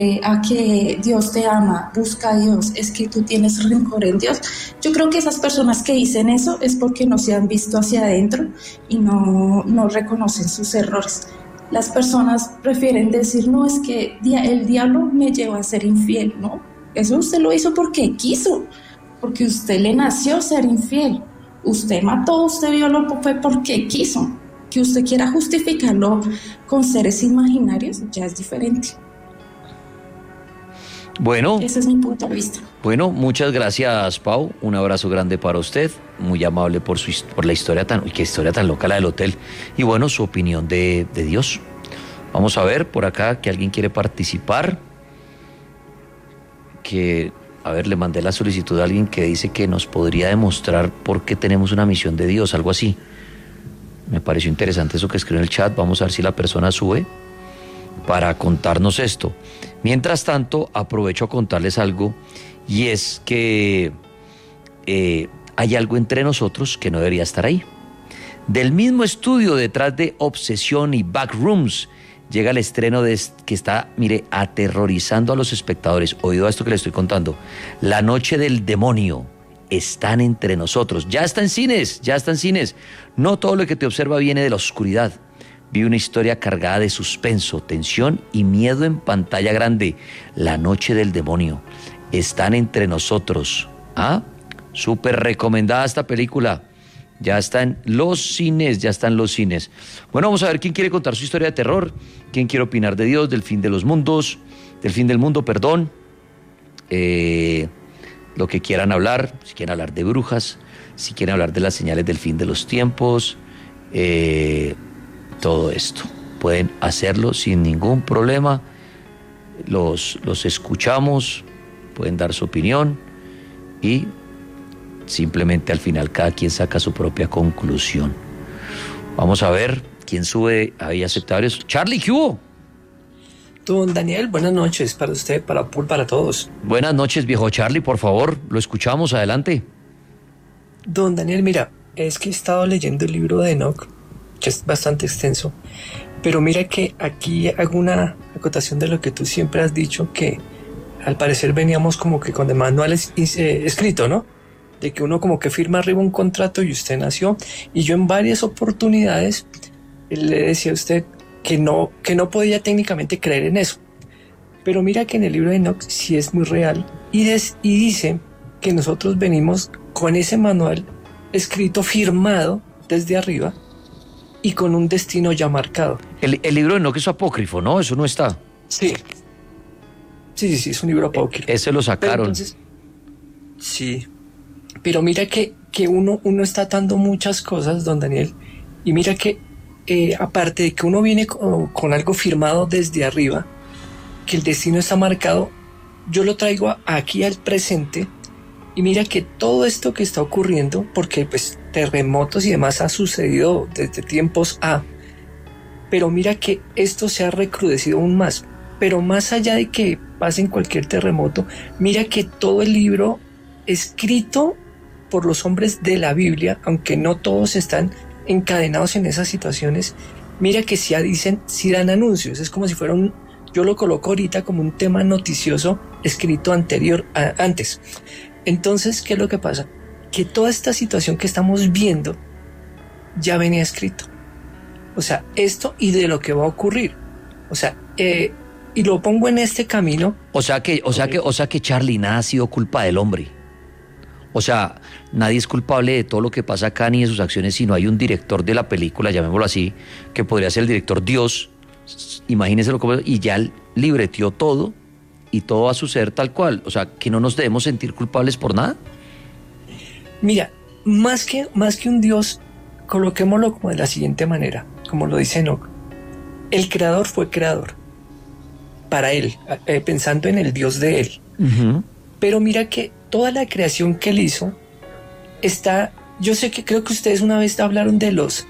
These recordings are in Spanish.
a que Dios te ama, busca a Dios, es que tú tienes rencor en Dios. Yo creo que esas personas que dicen eso es porque no se han visto hacia adentro y no reconocen sus errores. Las personas prefieren decir, no, es que el diablo me lleva a ser infiel, ¿no? Eso usted lo hizo porque quiso, porque usted le nació ser infiel. Usted mató, usted violó, fue porque quiso. Que usted quiera justificarlo con seres imaginarios ya es diferente. Bueno, ese es mi punto de vista. Bueno, muchas gracias, Pau. Un abrazo grande para usted. Muy amable por la historia qué historia tan loca la del hotel. Y bueno, su opinión de Dios. Vamos a ver por acá que alguien quiere participar. Le mandé la solicitud a alguien que dice que nos podría demostrar por qué tenemos una misión de Dios, algo así. Me pareció interesante eso que escribió en el chat. Vamos a ver si la persona sube para contarnos esto. Mientras tanto, aprovecho a contarles algo, y es que hay algo entre nosotros que no debería estar ahí. Del mismo estudio detrás de Obsesión y Backrooms, llega el estreno que está, aterrorizando a los espectadores. Oído a esto que les estoy contando. La Noche del Demonio. Están entre nosotros. Ya está en cines. No todo lo que te observa viene de la oscuridad. Vive una historia cargada de suspenso, tensión y miedo en pantalla grande. La Noche del Demonio. Están entre nosotros. Súper recomendada esta película. Ya está en los cines. Bueno, vamos a ver quién quiere contar su historia de terror, quién quiere opinar de Dios, del fin del mundo, perdón. Lo que quieran hablar, si quieren hablar de brujas, si quieren hablar de las señales del fin de los tiempos, todo esto. Pueden hacerlo sin ningún problema. Los escuchamos, pueden dar su opinión y simplemente al final cada quien saca su propia conclusión. Vamos a ver quién sube ahí aceptables. Charlie, ¿qué hubo? Don Daniel, buenas noches para usted, para Paul, para todos. Buenas noches, viejo Charlie, por favor, lo escuchamos, adelante. Don Daniel, mira, es que he estado leyendo el libro de Enoch, que es bastante extenso, pero mira que aquí hago una acotación de lo que tú siempre has dicho, que al parecer veníamos como que con el manual escrito, ¿no? De que uno como que firma arriba un contrato y usted nació, y yo en varias oportunidades le decía a usted que no podía técnicamente creer en eso. Pero mira que en el libro de Enoch sí es muy real y dice que nosotros venimos con ese manual escrito, firmado desde arriba y con un destino ya marcado. El libro de Enoch es apócrifo, ¿no? Eso no está. Sí, es un libro apócrifo. Ese lo sacaron. Entonces, sí, pero mira que uno está atando muchas cosas, don Daniel, y mira que aparte de que uno viene con algo firmado desde arriba, que el destino está marcado, yo lo traigo aquí al presente, y mira que todo esto que está ocurriendo, porque pues terremotos y demás ha sucedido desde tiempos pero mira que esto se ha recrudecido aún más. Pero más allá de que pasen cualquier terremoto, mira que todo el libro escrito por los hombres de la Biblia, aunque no todos están encadenados en esas situaciones, mira que sí dan anuncios. Es como si fuera yo lo coloco ahorita como un tema noticioso escrito antes. Entonces, ¿qué es lo que pasa? Que toda esta situación que estamos viendo ya venía escrito. O sea, esto y de lo que va a ocurrir. O sea, y lo pongo en este camino. O sea que Charlie, nada ha sido culpa del hombre. O sea, nadie es culpable de todo lo que pasa acá ni de sus acciones, sino hay un director de la película, llamémoslo así, que podría ser el director Dios, imagínenselo como, y ya libreteó todo y todo va a suceder tal cual. O sea, que no nos debemos sentir culpables por nada. Mira, más que un Dios, coloquémoslo como de la siguiente manera, como lo dice Enoch. El creador fue creador para él, pensando en el Dios de él. Uh-huh. Pero mira que toda la creación que él hizo está, yo sé que creo que ustedes una vez hablaron de los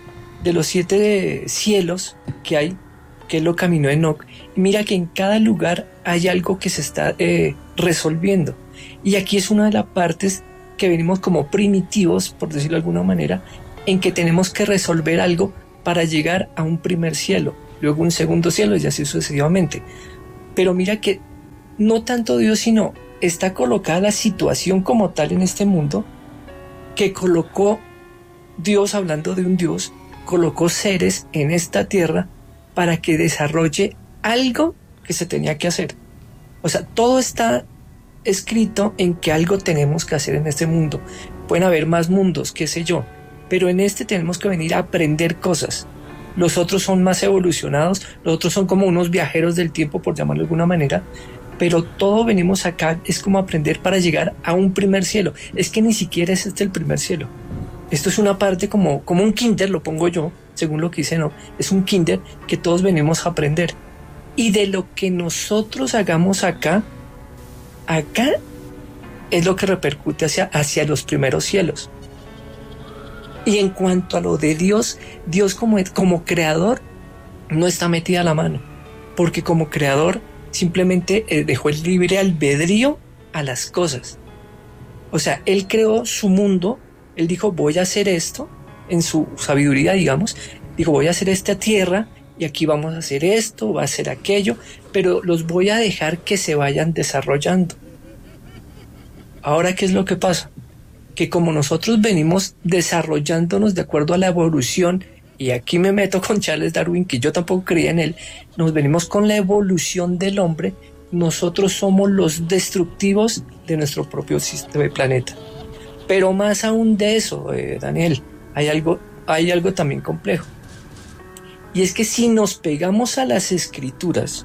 7 cielos que hay, que él lo caminó Enoch, y mira que en cada lugar hay algo que se está resolviendo, y aquí es una de las partes que venimos como primitivos, por decirlo de alguna manera, en que tenemos que resolver algo para llegar a un primer cielo, luego un segundo cielo y así sucesivamente. Pero mira que no tanto Dios, sino está colocada la situación como tal en este mundo, que colocó Dios, hablando de un Dios, colocó seres en esta tierra para que desarrolle algo que se tenía que hacer. O sea, todo está escrito en que algo tenemos que hacer en este mundo. Pueden haber más mundos, qué sé yo, pero en este tenemos que venir a aprender cosas. Los otros son más evolucionados, los otros son como unos viajeros del tiempo, por llamarlo de alguna manera, pero todo venimos acá, es como aprender para llegar a un primer cielo. Es que ni siquiera es este el primer cielo. Esto es una parte como un kinder, lo pongo yo, según lo que dice, no, es un kinder que todos venimos a aprender. Y de lo que nosotros hagamos acá es lo que repercute hacia los primeros cielos. Y en cuanto a lo de Dios, Dios como creador no está metida la mano, porque como creador simplemente dejó el libre albedrío a las cosas. O sea, Él creó su mundo, Él dijo, voy a hacer esto, en su sabiduría, digamos, dijo, voy a hacer esta tierra, y aquí vamos a hacer esto, va a hacer aquello, pero los voy a dejar que se vayan desarrollando. Ahora, ¿qué es lo que pasa? Que como nosotros venimos desarrollándonos de acuerdo a la evolución, y aquí me meto con Charles Darwin, que yo tampoco creía en él, nos venimos con la evolución del hombre, nosotros somos los destructivos de nuestro propio sistema de planeta. Pero más aún de eso, Daniel, hay algo también complejo. Y es que si nos pegamos a las escrituras,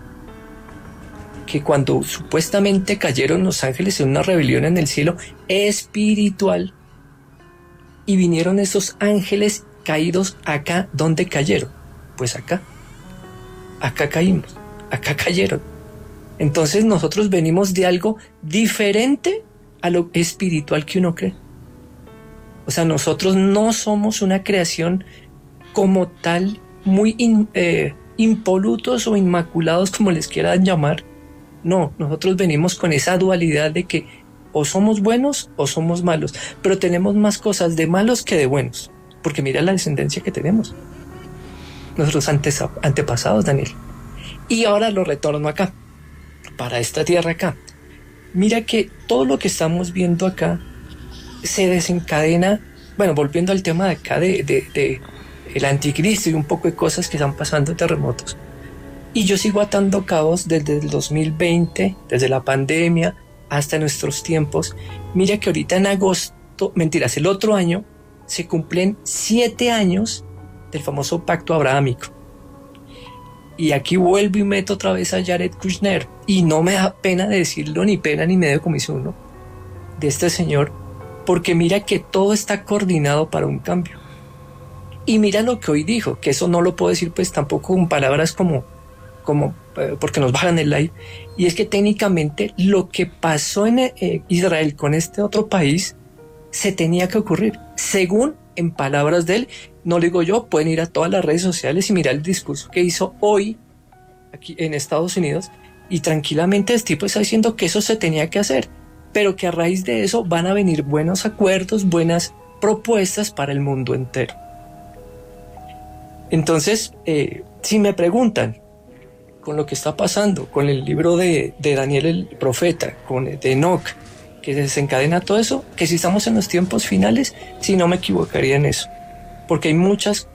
que cuando supuestamente cayeron los ángeles en una rebelión en el cielo espiritual, y vinieron esos ángeles caídos acá, ¿dónde cayeron? Pues acá caímos, acá cayeron. Entonces nosotros venimos de algo diferente a lo espiritual que uno cree. O sea, nosotros no somos una creación como tal, muy impolutos o inmaculados, como les quieran llamar. No, nosotros venimos con esa dualidad de que o somos buenos o somos malos, pero tenemos más cosas de malos que de buenos, porque mira la descendencia que tenemos, nuestros antepasados, Daniel. Y ahora lo retorno acá, para esta tierra acá. Mira que todo lo que estamos viendo acá se desencadena, bueno, volviendo al tema de acá de el anticristo y un poco de cosas que están pasando, terremotos. Y yo sigo atando cabos desde el 2020, desde la pandemia hasta nuestros tiempos. Mira que ahorita en agosto, mentiras, el otro año, se cumplen 7 años del famoso pacto abrahámico. Y aquí vuelvo y meto otra vez a Jared Kushner. Y no me da pena decirlo, ni pena ni medio, como dice uno, de este señor, porque mira que todo está coordinado para un cambio. Y mira lo que hoy dijo, que eso no lo puedo decir pues tampoco con palabras como porque nos bajan el live, y es que técnicamente lo que pasó en Israel con este otro país se tenía que ocurrir, según en palabras de él. No lo digo yo, pueden ir a todas las redes sociales y mirar el discurso que hizo hoy aquí en Estados Unidos, y tranquilamente el tipo está diciendo que eso se tenía que hacer, pero que a raíz de eso van a venir buenos acuerdos, buenas propuestas para el mundo entero. Entonces, si me preguntan, con lo que está pasando, con el libro de Daniel el profeta, con de Enoch, que desencadena todo eso, que si estamos en los tiempos finales, si no me equivocaría en eso, porque hay muchas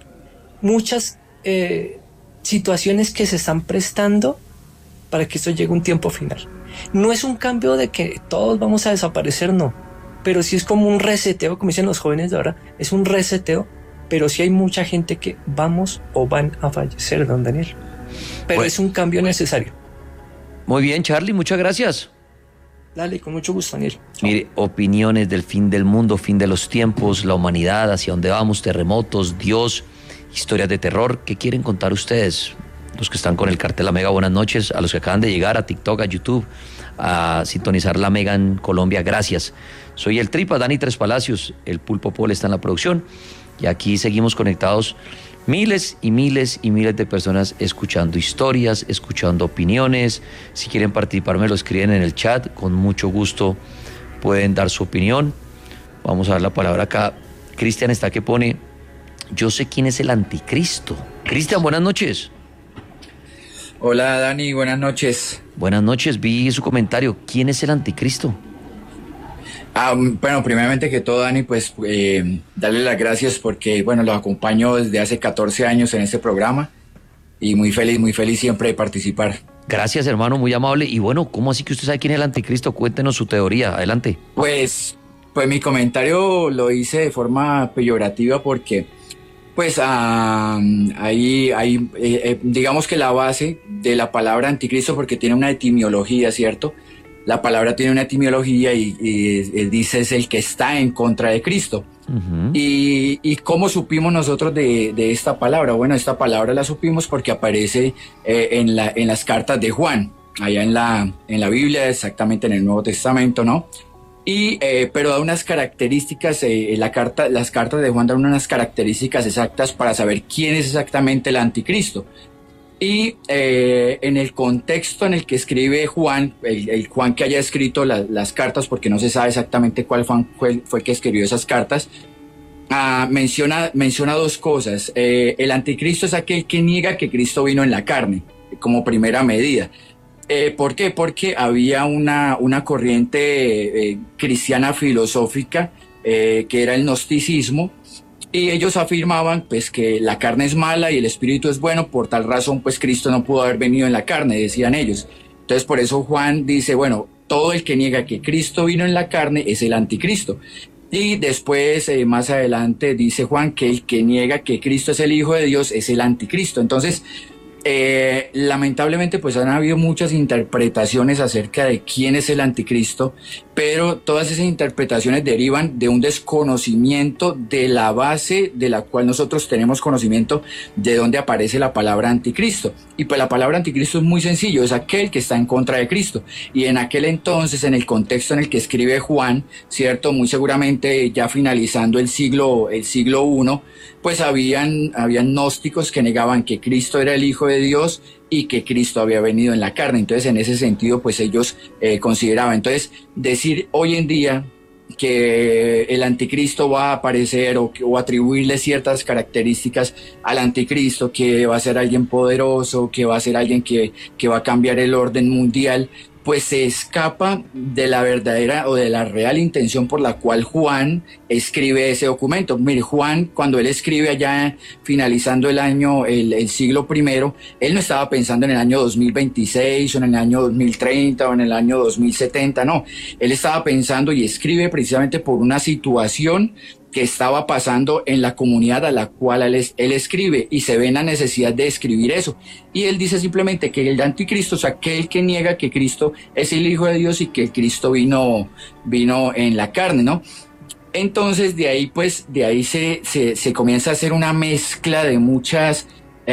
situaciones que se están prestando para que esto llegue a un tiempo final. No es un cambio de que todos vamos a desaparecer, no, pero sí es como un reseteo, como dicen los jóvenes de ahora, es un reseteo, pero sí hay mucha gente que vamos o van a fallecer, don Daniel. Pero bueno, es un cambio necesario. Muy bien, Charlie, muchas gracias. Dale, con mucho gusto, Daniel. Chao. Mire, opiniones del fin del mundo, fin de los tiempos, la humanidad, hacia dónde vamos, terremotos, Dios, historias de terror. ¿Qué quieren contar ustedes? Los que están con el cartel La Mega, buenas noches. A los que acaban de llegar a TikTok, a YouTube, a sintonizar La Mega en Colombia, gracias. Soy el Tripa, Dani Tres Palacios, el Pulpo Paul está en la producción, y aquí seguimos conectados. Miles y miles y miles de personas escuchando historias, escuchando opiniones. Si quieren participar, me lo escriben en el chat. Con mucho gusto pueden dar su opinión. Vamos a dar la palabra acá. Cristian está que pone, yo sé quién es el anticristo. Cristian, buenas noches. Hola Dani, buenas noches. Buenas noches, vi su comentario. ¿Quién es el anticristo? Bueno, primeramente que todo, Dani, pues darle las gracias porque, bueno, los acompaño desde hace 14 años en este programa y muy feliz siempre de participar. Gracias, hermano, muy amable. Y bueno, ¿cómo así que usted sabe quién es el anticristo? Cuéntenos su teoría, adelante. Pues mi comentario lo hice de forma peyorativa porque, pues, digamos que la base de la palabra anticristo, porque tiene una etimología, ¿cierto? La palabra tiene una etimología y dice es el que está en contra de Cristo. Uh-huh. ¿Y cómo supimos nosotros de esta palabra? Bueno, esta palabra la supimos porque aparece en las cartas de Juan, allá en la Biblia, exactamente en el Nuevo Testamento, ¿no? Pero da unas características, las cartas de Juan dan unas características exactas para saber quién es exactamente el anticristo. Y en el contexto en el que escribe Juan, el Juan que haya escrito las cartas, porque no se sabe exactamente cuál Juan fue que escribió esas cartas, menciona dos cosas. El anticristo es aquel que niega que Cristo vino en la carne, como primera medida. ¿Por qué? Porque había una corriente cristiana filosófica que era el gnosticismo, y ellos afirmaban pues que la carne es mala y el espíritu es bueno, por tal razón pues Cristo no pudo haber venido en la carne, decían ellos. Entonces por eso Juan dice, bueno, todo el que niega que Cristo vino en la carne es el anticristo. Y después, más adelante, dice Juan que el que niega que Cristo es el Hijo de Dios es el anticristo. Entonces, lamentablemente pues han habido muchas interpretaciones acerca de quién es el anticristo, pero todas esas interpretaciones derivan de un desconocimiento de la base de la cual nosotros tenemos conocimiento de dónde aparece la palabra anticristo. Y pues la palabra anticristo es muy sencillo, es aquel que está en contra de Cristo. Y en aquel entonces, en el contexto en el que escribe Juan, cierto, muy seguramente ya finalizando el siglo I, pues habían gnósticos que negaban que Cristo era el Hijo de Dios y que Cristo había venido en la carne. Entonces, en ese sentido, pues ellos consideraban. Entonces, decir hoy en día que el anticristo va a aparecer o atribuirle ciertas características al anticristo, que va a ser alguien poderoso, que va a ser alguien que va a cambiar el orden mundial, pues se escapa de la verdadera o de la real intención por la cual Juan escribe ese documento. Mire, Juan, cuando él escribe allá finalizando el siglo I, él no estaba pensando en el año 2026 o en el año 2030 o en el año 2070, no. Él estaba pensando y escribe precisamente por una situación que estaba pasando en la comunidad a la cual él escribe, y se ve en la necesidad de escribir eso. Y él dice simplemente que el anticristo es aquel que niega que Cristo es el Hijo de Dios y que el Cristo vino en la carne, ¿no? Entonces de ahí se comienza a hacer una mezcla de muchas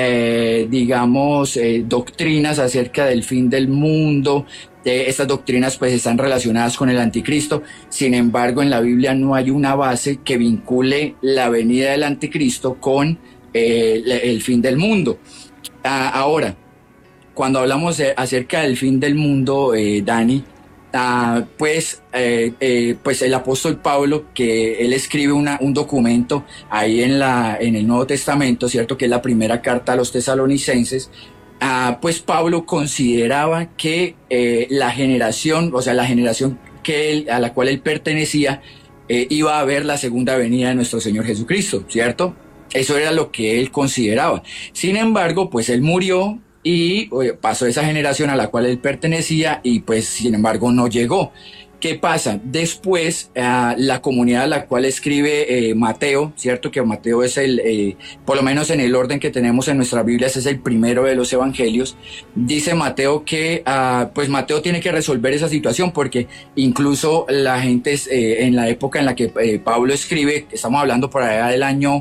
doctrinas acerca del fin del mundo. Estas doctrinas pues están relacionadas con el anticristo. Sin embargo, en la Biblia no hay una base que vincule la venida del anticristo con el fin del mundo. Ahora, cuando hablamos acerca del fin del mundo, Dani, pues el apóstol Pablo, que él escribe un documento ahí en el Nuevo Testamento, ¿cierto? Que es la primera carta a los tesalonicenses. Pues Pablo consideraba que la generación a la cual él pertenecía, iba a ver la segunda venida de nuestro Señor Jesucristo, ¿cierto? Eso era lo que él consideraba. Sin embargo, pues él murió y pasó esa generación a la cual él pertenecía y pues sin embargo no llegó. ¿Qué pasa? Después, la comunidad a la cual escribe Mateo, ¿cierto? Que Mateo es por lo menos en el orden que tenemos en nuestras Biblias, es el primero de los evangelios. Dice Mateo que, pues Mateo tiene que resolver esa situación porque incluso la gente en la época en la que Pablo escribe, estamos hablando por allá del año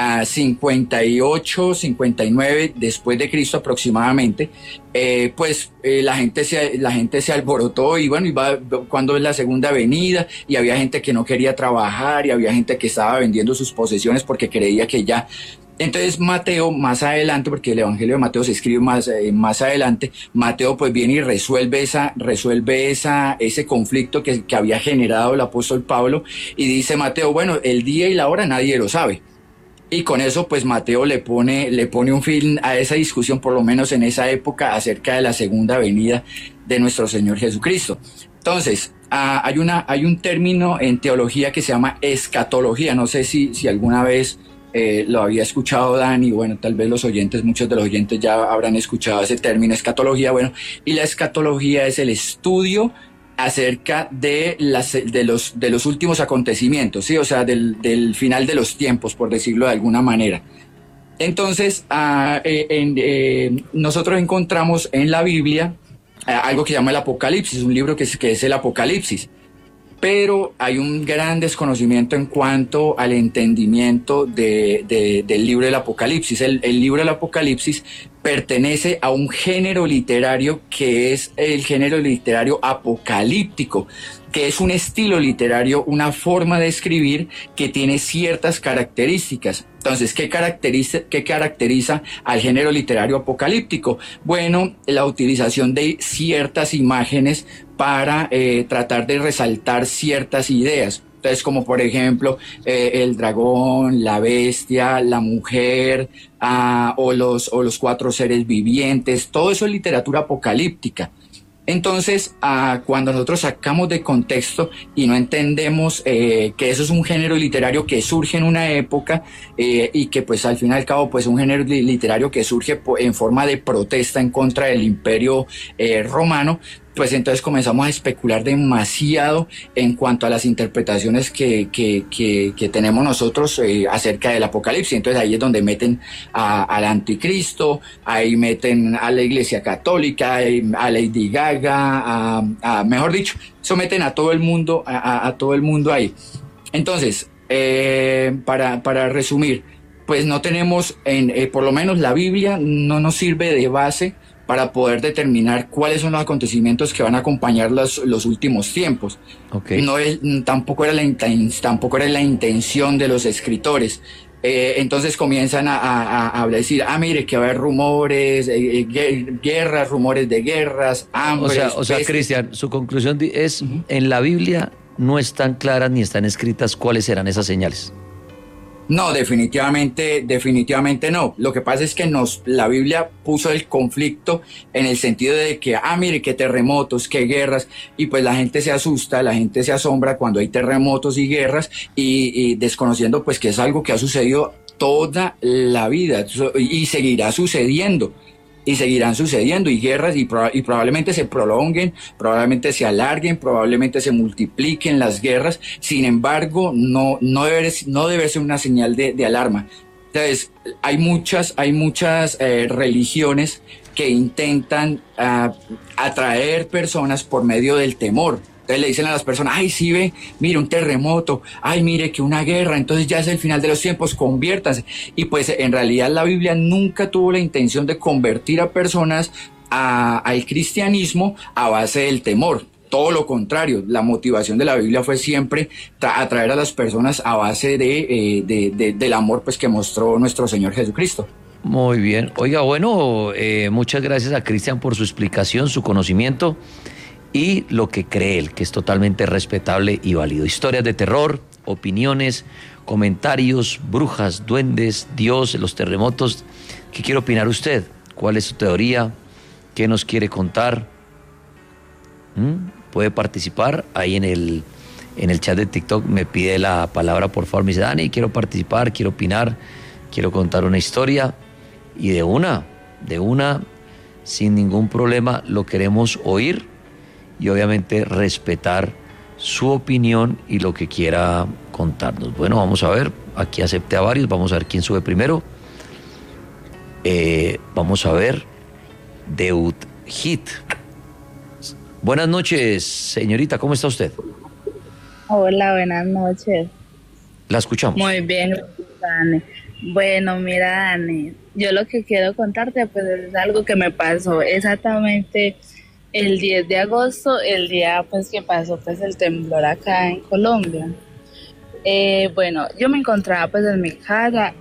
58, 59 después de Cristo aproximadamente, la gente se alborotó y bueno, cuando es la segunda venida, y había gente que no quería trabajar y había gente que estaba vendiendo sus posesiones porque creía que ya. Entonces Mateo más adelante, porque el Evangelio de Mateo se escribe más adelante, Mateo pues viene y resuelve ese conflicto que había generado el apóstol Pablo, y dice Mateo, bueno, el día y la hora nadie lo sabe. Y con eso, pues Mateo le pone un fin a esa discusión, por lo menos en esa época, acerca de la segunda venida de nuestro Señor Jesucristo. Entonces, hay un término en teología que se llama escatología. No sé si alguna vez lo había escuchado Dani. Bueno, tal vez muchos de los oyentes ya habrán escuchado ese término, escatología. Bueno, y la escatología es el estudio acerca de los últimos acontecimientos, ¿sí? O sea, del final de los tiempos, por decirlo de alguna manera. Entonces, nosotros encontramos en la Biblia algo que se llama el Apocalipsis, un libro que es el Apocalipsis. Pero hay un gran desconocimiento en cuanto al entendimiento del libro del Apocalipsis. El libro del Apocalipsis pertenece a un género literario que es el género literario apocalíptico, que es un estilo literario, una forma de escribir que tiene ciertas características. Entonces, ¿qué caracteriza al género literario apocalíptico? Bueno, la utilización de ciertas imágenes para tratar de resaltar ciertas ideas. Entonces, como por ejemplo, el dragón, la bestia, la mujer, o los 4 seres vivientes, todo eso es literatura apocalíptica. Entonces, cuando nosotros sacamos de contexto y no entendemos que eso es un género literario que surge en una época y que pues al fin y al cabo pues un género literario que surge en forma de protesta en contra del Imperio Romano, pues entonces comenzamos a especular demasiado en cuanto a las interpretaciones que tenemos nosotros acerca del Apocalipsis. Entonces ahí es donde meten al anticristo, ahí meten a la Iglesia Católica, a Lady Gaga, mejor dicho, someten a todo el mundo, a todo el mundo ahí. Entonces, para resumir, pues no tenemos, por lo menos la Biblia no nos sirve de base para poder determinar cuáles son los acontecimientos que van a acompañar los últimos tiempos. Okay. Tampoco era la intención de los escritores. Entonces comienzan a decir, mire, que va a haber rumores, guerras, rumores de guerras, hambre. O sea, Cristian, su conclusión es, en la Biblia no están claras ni están escritas cuáles serán esas señales. No, definitivamente no. Lo que pasa es que la Biblia puso el conflicto en el sentido de que, mire, que terremotos, que guerras, y pues la gente se asusta, la gente se asombra cuando hay terremotos y guerras, y desconociendo pues que es algo que ha sucedido toda la vida y seguirá sucediendo. Y seguirán sucediendo y guerras y probablemente se prolonguen, probablemente se alarguen, probablemente se multipliquen las guerras. Sin embargo, no debe ser una señal de alarma. Entonces, hay muchas religiones que intentan atraer personas por medio del temor. Entonces le dicen a las personas, sí ve, mire un terremoto, mire que una guerra, entonces ya es el final de los tiempos, conviértanse. Y pues en realidad la Biblia nunca tuvo la intención de convertir a personas al cristianismo a base del temor. Todo lo contrario, la motivación de la Biblia fue siempre atraer a las personas a base del amor pues que mostró nuestro Señor Jesucristo. Muy bien. Oiga, bueno, muchas gracias a Cristian por su explicación, su conocimiento y lo que cree él, que es totalmente respetable y válido. Historias de terror, opiniones, comentarios, brujas, duendes, Dios, los terremotos. ¿Qué quiere opinar usted? ¿Cuál es su teoría? ¿Qué nos quiere contar? Puede participar ahí en el chat de TikTok. Me pide la palabra, por favor. Me dice, Dani, quiero participar, quiero opinar, quiero contar una historia. Y de una, sin ningún problema, lo queremos oír. Y obviamente respetar su opinión y lo que quiera contarnos. Bueno, vamos a ver, aquí acepté a varios, vamos a ver quién sube primero. Vamos a ver, Deut Hit. Buenas noches, señorita, ¿cómo está usted? Hola, buenas noches. La escuchamos. Muy bien, Dani. Bueno, mira, Dani, yo lo que quiero contarte pues es algo que me pasó exactamente el 10 de agosto, el día pues que pasó pues el temblor acá en Colombia. Bueno, yo me encontraba pues en mi casa,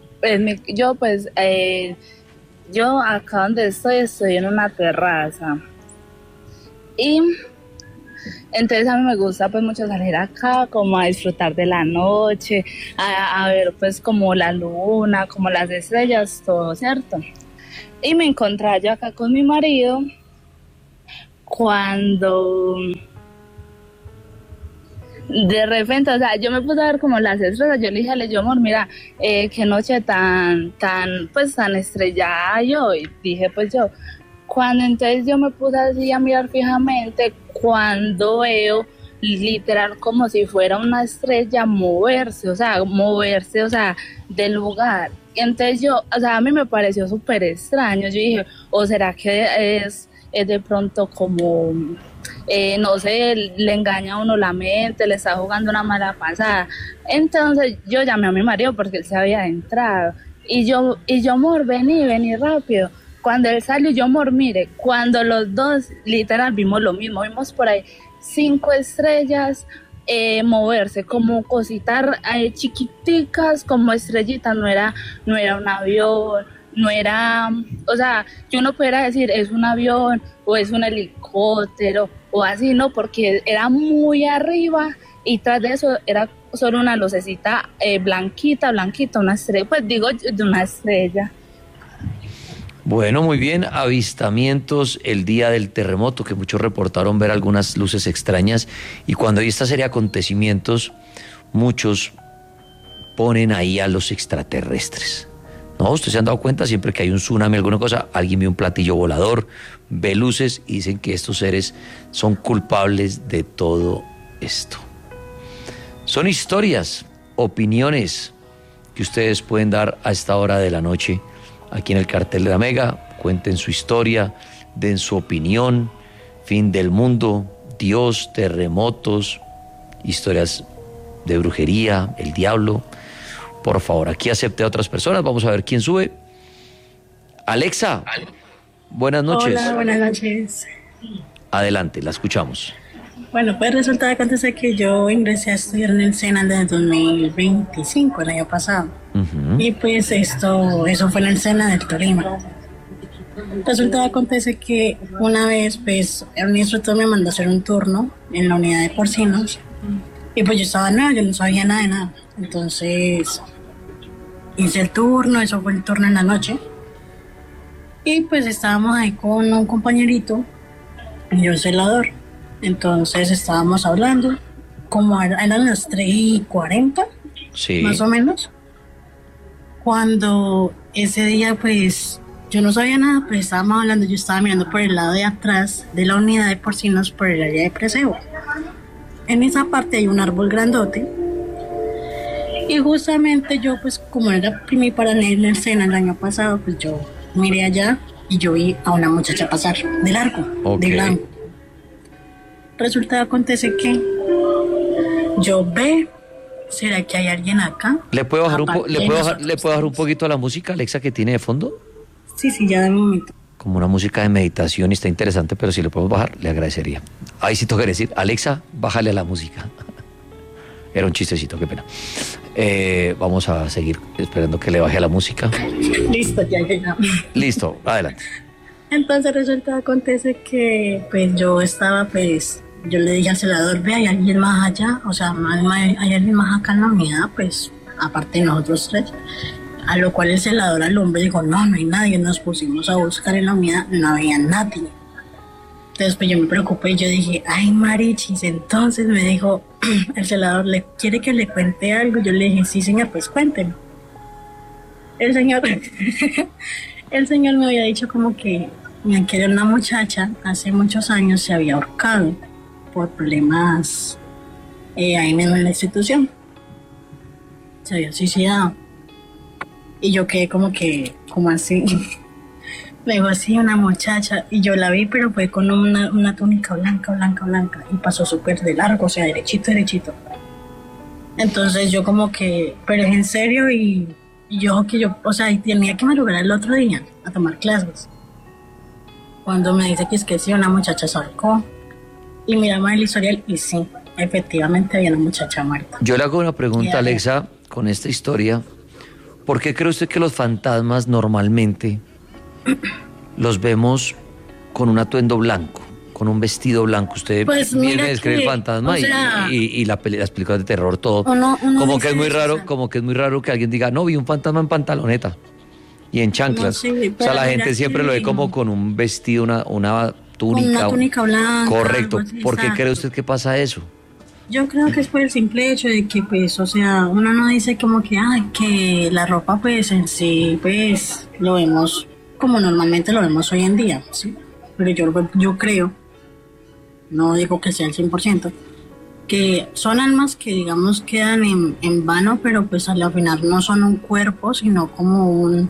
yo acá donde estoy en una terraza y Entonces a mí me gusta pues mucho salir acá, como a disfrutar de la noche, a ver pues como la luna, como las estrellas, todo, ¿cierto? Y me encontraba yo acá con mi marido cuando de repente, o sea, yo me puse a ver como las estrellas, yo le dije a yo, amor, mira, qué noche pues tan estrellada yo, y dije pues yo, cuando entonces yo me puse así a mirar fijamente, cuando veo literal como si fuera una estrella moverse, o sea, del lugar. Y entonces yo, o sea, a mí me pareció súper extraño, yo dije, o será que es de pronto como, no sé, le engaña a uno la mente, le está jugando una mala pasada. Entonces yo llamé a mi marido porque él se había entrado, y yo, amor, vení rápido. Cuando él salió, yo, amor, mire, cuando los dos literal vimos lo mismo, vimos por ahí 5 estrellas moverse, como cositas chiquiticas, como estrellitas, no era un avión, no era, o sea, yo no pudiera decir es un avión o es un helicóptero o así, no, porque era muy arriba y tras de eso era solo una lucecita blanquita, una estrella, pues digo, de una estrella. Bueno, muy bien, avistamientos el día del terremoto, que muchos reportaron ver algunas luces extrañas, y cuando hay esta serie de acontecimientos, muchos ponen ahí a los extraterrestres. ¿No? ¿Ustedes se han dado cuenta? Siempre que hay un tsunami, alguna cosa, alguien ve un platillo volador, ve luces y dicen que estos seres son culpables de todo esto. Son historias, opiniones que ustedes pueden dar a esta hora de la noche aquí en el Cartel de la Mega. Cuenten su historia, den su opinión, fin del mundo, Dios, terremotos, historias de brujería, el diablo. Por favor, aquí acepte a otras personas. Vamos a ver quién sube. Alexa, buenas noches. Hola, buenas noches. Adelante, la escuchamos. Bueno, pues resulta que acontece que yo ingresé a estudiar en el SENA desde 2025, el año pasado. Y pues eso fue en el SENA del Tolima. Resulta que acontece que una vez, pues, un instructor me mandó a hacer un turno en la unidad de porcinos. Y pues yo estaba nueva, yo no sabía nada de nada. Entonces hice el turno, eso fue el turno en la noche. Y pues estábamos ahí con un compañerito, y yo celador. Entonces estábamos hablando, como eran las 3:40, sí, más o menos. Cuando ese día, pues, yo no sabía nada, pero estábamos hablando, yo estaba mirando por el lado de atrás de la unidad de porcinos, por el área de preseo. En esa parte hay un árbol grandote. Y justamente yo, pues, como era mi paralelo en el SENA el año pasado, pues yo miré allá y yo vi a una muchacha pasar de largo, de blanco. Resulta que acontece que yo ve, ¿será que hay alguien acá? ¿Le puedo bajar un poquito a la música, Alexa, que tiene de fondo? Sí, ya de momento. Como una música de meditación, y está interesante, pero si le podemos bajar, le agradecería. Ahí sí tengo que decir, Alexa, bájale a la música. Era un chistecito, qué pena. Vamos a seguir esperando que le baje a la música. Listo, ya. Listo, adelante. Entonces resulta que acontece que pues yo le dije al celador, ve, hay alguien más allá, o sea, hay alguien más acá en la unidad, pues, aparte de nosotros 3. A lo cual el celador al hombre dijo, no hay nadie. Nos pusimos a buscar en la unidad, no había nadie. Entonces pues yo me preocupé y yo dije, ay, marichis. Entonces me dijo el celador, ¿le quiere que le cuente algo? Yo le dije, sí, señor, pues cuénteme. El señor me había dicho como que una muchacha hace muchos años se había ahorcado por problemas ahí mismo en la institución. Se había suicidado. Y yo quedé como así. Me dijo así, una muchacha, y yo la vi, pero fue con una túnica blanca, y pasó súper de largo, o sea, derechito. Entonces yo como que, pero es en serio, y yo, o sea, tenía que madrugar el otro día a tomar clases. Cuando me dice que es que sí, una muchacha se ahorcó, y miramos el historial, y sí, efectivamente había una muchacha muerta. Yo le hago una pregunta, Alexa, con esta historia. ¿Por qué cree usted que los fantasmas normalmente los vemos con un atuendo blanco? con un vestido blanco? Usted Pues bien mira me describe el que, fantasma o sea, y las películas de terror, todo. uno Como que es dice muy eso, o raro, sea, como que es muy raro que alguien diga, no, vi un fantasma en pantaloneta y en no chanclas. sé, O sea, pero la mira gente siempre lo ve que como con un vestido, una con una túnica. túnica blanca, algo Correcto. así, ¿Por qué cree exacto. usted que pasa eso? Yo creo que es por el simple hecho de que, pues, o sea, uno no dice como que, ay, que la ropa, pues, en sí, pues, lo vemos como normalmente lo vemos hoy en día, ¿sí? Pero yo creo, no digo que sea el 100%, que son almas que, digamos, quedan en vano, pero pues al final no son un cuerpo, sino como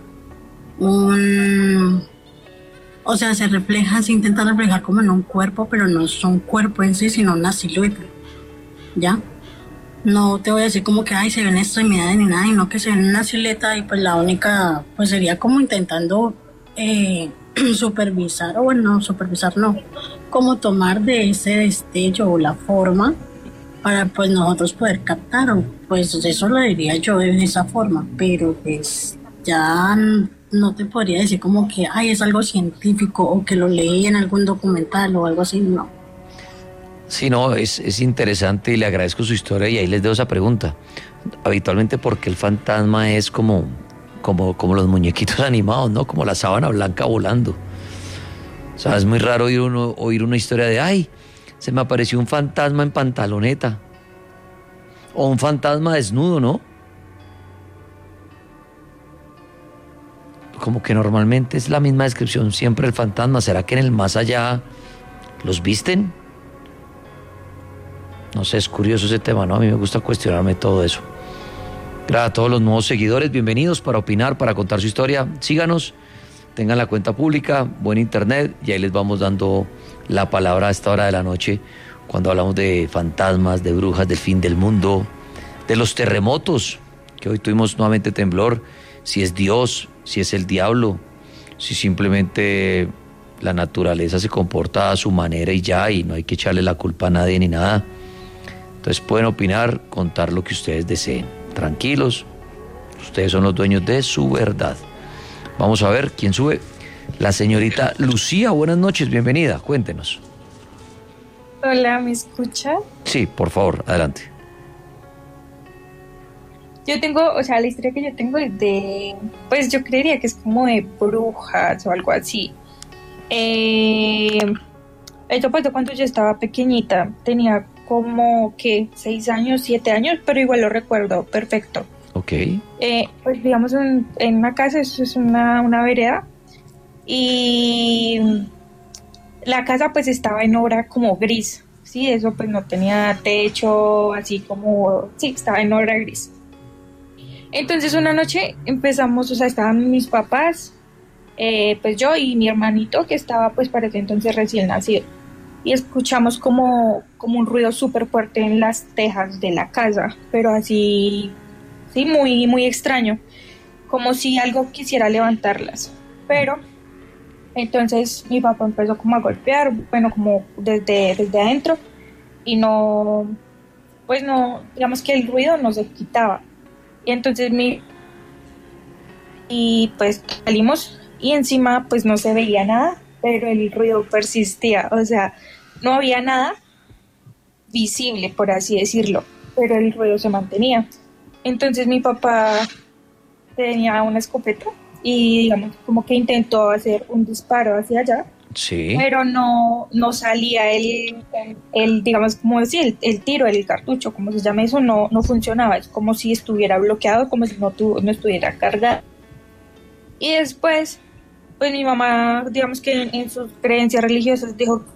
un, o sea, se intenta reflejar como en un cuerpo, pero no son cuerpo en sí, sino una silueta, ¿ya? No te voy a decir como que, ay, se ven extremidades ni nada, sino que se ven una silueta y pues la única, pues sería como intentando supervisar, o bueno, no, supervisar no, como tomar de ese destello o la forma para pues nosotros poder captar, o pues eso lo diría yo de esa forma, pero pues ya no te podría decir como que, ay, es algo científico o que lo leí en algún documental o algo así, no. Sí, no, es interesante y le agradezco su historia y ahí les dejo esa pregunta. Habitualmente porque el fantasma es como los muñequitos animados, ¿no? Como la sábana blanca volando. O sea, es muy raro oír una historia de, ay, se me apareció un fantasma en pantaloneta. O un fantasma desnudo, ¿no? Como que normalmente es la misma descripción siempre el fantasma. ¿Será que en el más allá los visten? No sé, es curioso ese tema, ¿no? A mí me gusta cuestionarme todo eso. Gracias a todos los nuevos seguidores, bienvenidos para opinar, para contar su historia. Síganos, tengan la cuenta pública, buen internet, y ahí les vamos dando la palabra a esta hora de la noche, cuando hablamos de fantasmas, de brujas, del fin del mundo, de los terremotos, que hoy tuvimos nuevamente temblor, si es Dios, si es el diablo, si simplemente la naturaleza se comporta a su manera y ya, y no hay que echarle la culpa a nadie ni nada. Entonces pueden opinar, contar lo que ustedes deseen. Tranquilos, ustedes son los dueños de su verdad. Vamos a ver quién sube. La señorita Lucía, buenas noches, bienvenida, cuéntenos. Hola, ¿me escucha? Sí, por favor, adelante. Yo tengo, o sea, la historia que yo tengo es de, pues yo creería que es como de brujas o algo así. Esto pasó cuando yo estaba pequeñita, tenía como que 6 años, 7 años, pero igual lo recuerdo perfecto. Ok. Pues digamos en una casa, eso es una vereda, y la casa pues estaba en obra como gris, sí, eso pues no tenía techo, así como, sí, estaba en obra gris. Entonces una noche empezamos, o sea, estaban mis papás, pues yo y mi hermanito que estaba pues para ese entonces recién nacido, y escuchamos como un ruido súper fuerte en las tejas de la casa, pero así, sí, muy, muy extraño, como si algo quisiera levantarlas. Pero entonces mi papá empezó como a golpear, bueno, como desde adentro, y no, pues no, digamos que el ruido no se quitaba. Y entonces y pues salimos y encima pues no se veía nada, pero el ruido persistía, o sea, no había nada visible, por así decirlo, pero el ruido se mantenía. Entonces mi papá tenía una escopeta y digamos como que intentó hacer un disparo hacia allá, Sí. pero no salía el digamos como decir, el tiro, el cartucho, como se llama eso, no funcionaba, es como si estuviera bloqueado, como si no estuviera cargado. Y después, pues mi mamá, digamos que en sus creencias religiosas dijo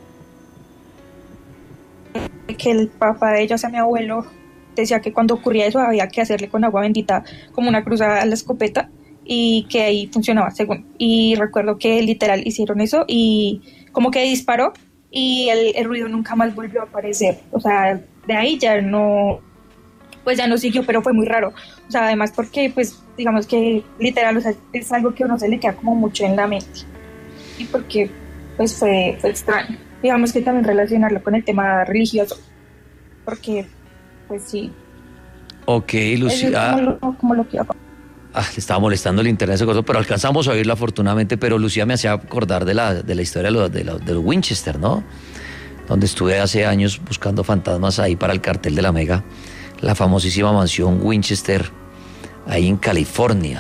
que el papá de ella, o sea, mi abuelo, decía que cuando ocurría eso había que hacerle con agua bendita como una cruzada a la escopeta y que ahí funcionaba según. Y recuerdo que literal hicieron eso y como que disparó y el ruido nunca más volvió a aparecer. O sea, de ahí ya no, pues ya no siguió, pero fue muy raro. O sea, además porque pues digamos que literal, o sea, es algo que a uno se le queda como mucho en la mente. Y porque pues fue extraño. Digamos que también relacionarlo con el tema religioso. Porque, pues sí. Ok, Lucía. Como lo que le estaba molestando el internet, pero alcanzamos a oírla afortunadamente. Pero Lucía me hacía acordar de la historia de los Winchester, ¿no? Donde estuve hace años buscando fantasmas ahí para el cartel de la Mega, la famosísima mansión Winchester, ahí en California.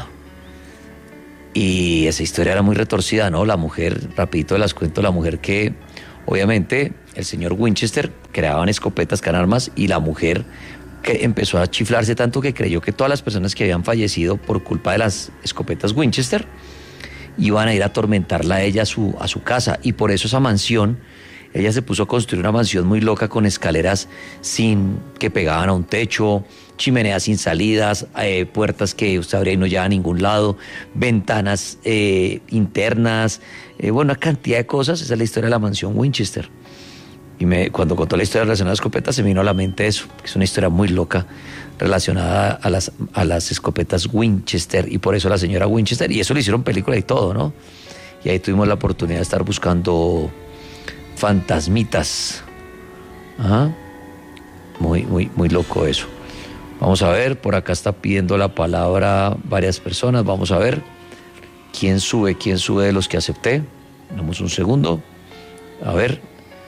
Y esa historia era muy retorcida, ¿no? La mujer, rapidito les cuento, la mujer que, obviamente, el señor Winchester creaban escopetas con armas, y la mujer que empezó a chiflarse tanto que creyó que todas las personas que habían fallecido por culpa de las escopetas Winchester iban a ir a atormentarla a ella a su casa, y por eso esa mansión, ella se puso a construir una mansión muy loca con escaleras que pegaban a un techo, chimeneas sin salidas, puertas que usted abría y no llevaba a ningún lado, ventanas internas, una cantidad de cosas. Esa es la historia de la mansión Winchester. Y cuando contó la historia relacionada a las escopetas, se me vino a la mente eso, que es una historia muy loca relacionada a las escopetas Winchester, y por eso la señora Winchester, y eso le hicieron película y todo, ¿no? Y ahí tuvimos la oportunidad de estar buscando fantasmitas. Ajá. Muy, muy, muy loco eso. Vamos a ver, por acá está pidiendo la palabra varias personas. Vamos a ver quién sube de los que acepté. Damos un segundo. A ver.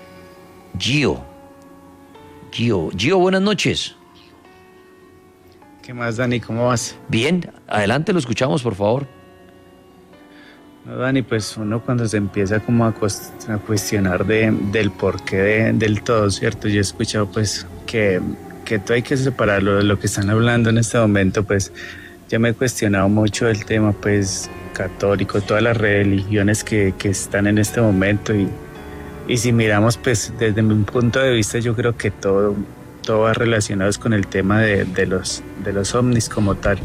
Gio, buenas noches. ¿Qué más, Dani? ¿Cómo vas? Bien, adelante, lo escuchamos, por favor. No, Dani, pues uno cuando se empieza como a cuestionar del porqué del todo, ¿cierto? Yo he escuchado pues que todo hay que separarlo de lo que están hablando en este momento. Pues yo me he cuestionado mucho el tema pues católico, todas las religiones que están en este momento, y si miramos pues desde mi punto de vista, yo creo que todo va relacionado con el tema de los ovnis como tal,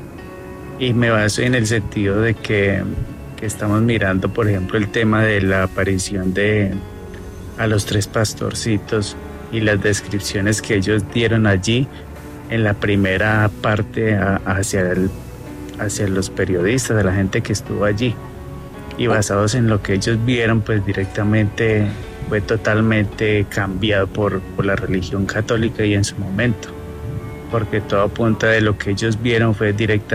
y me baso en el sentido de que estamos mirando, por ejemplo, el tema de la aparición a los 3 pastorcitos y las descripciones que ellos dieron allí en la primera parte hacia los periodistas, a la gente que estuvo allí, y basados en lo que ellos vieron, pues directamente fue totalmente cambiado por la religión católica y en su momento, porque todo apunta de lo que ellos vieron fue